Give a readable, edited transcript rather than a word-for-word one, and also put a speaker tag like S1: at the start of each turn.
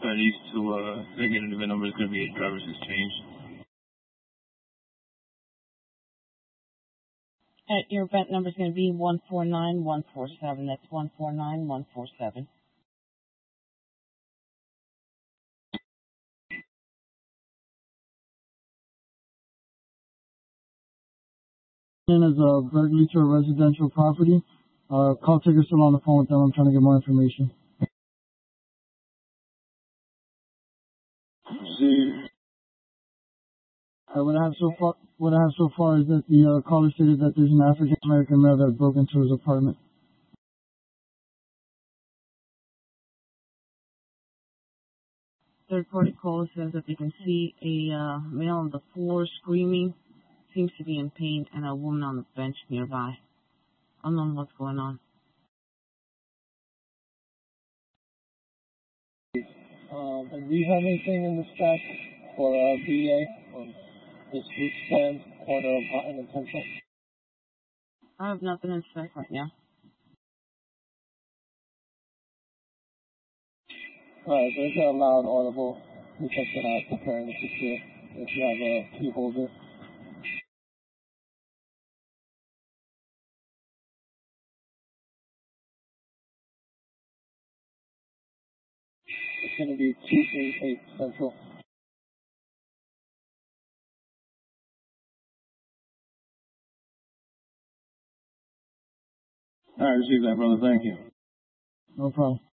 S1: got used to thinking the VIN number is going to be a driver's exchange.
S2: Your event number is going to be 149147. That's 149147.
S3: As a burglary to a residential property. Call taker still on the phone with them. I'm trying to get more information. What I have so far is that the caller stated that there's an African American male that broke into his apartment.
S2: Third party caller says that they can see a male on the floor screaming, seems to be in pain, and a woman on the bench nearby. Unknown what's going on.
S3: And do you have anything in the stack for BA on this fruit stand corner of Houghton and Central?
S2: I have nothing in spec right now.
S3: Alright, so it's a loud audible. You check it out, preparing to secure if you have a key holder. It's going to be 288 Central.
S1: All right, receive that, brother. Thank you.
S3: No problem.